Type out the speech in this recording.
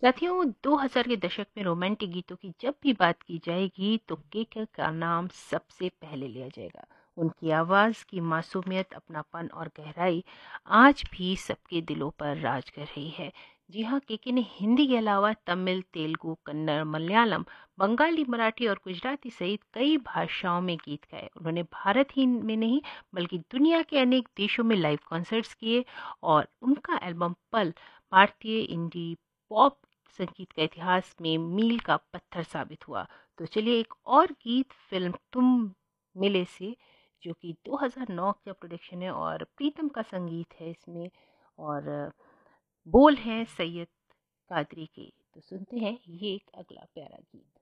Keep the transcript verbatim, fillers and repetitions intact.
साथियों, दो हज़ार के दशक में रोमांटिक गीतों की जब भी बात की जाएगी तो केके का नाम सबसे पहले लिया जाएगा। उनकी आवाज़ की मासूमियत, अपनापन और गहराई आज भी सबके दिलों पर राज कर रही है। जी हाँ, केके ने हिंदी के अलावा तमिल, तेलुगु, कन्नड़, मलयालम, बंगाली, मराठी और गुजराती सहित कई भाषाओं में गीत गाए। उन्होंने भारत ही में नहीं बल्कि दुनिया के अनेक देशों में लाइव कॉन्सर्ट्स किए और उनका एल्बम पल भारतीय इंडी पॉप संगीत का इतिहास में मील का पत्थर साबित हुआ। तो चलिए एक और गीत फिल्म तुम मिले से, जो कि दो हज़ार नौ का प्रोडक्शन है और प्रीतम का संगीत है इसमें, और बोल हैं सैयद कादरी के। तो सुनते हैं ये एक अगला प्यारा गीत।